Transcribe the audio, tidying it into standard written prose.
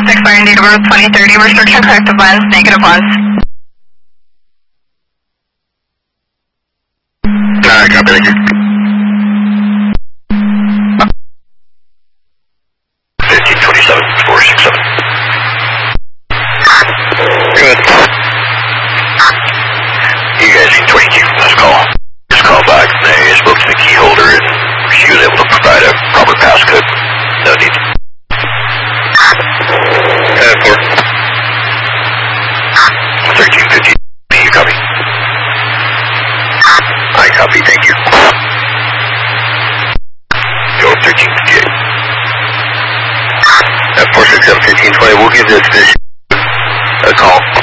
expiring date of birth 2030, restriction corrective lens, negative lens. Alright, copy, thank you. 1527, 467. Good. You guys need 22 from this call. Just call back. They spoke to the key holder and she was able to provide a proper passcode. No need. 4. 1350. You copy? I copy, thank you. Go 1358. At 467-1520, we'll give this a call.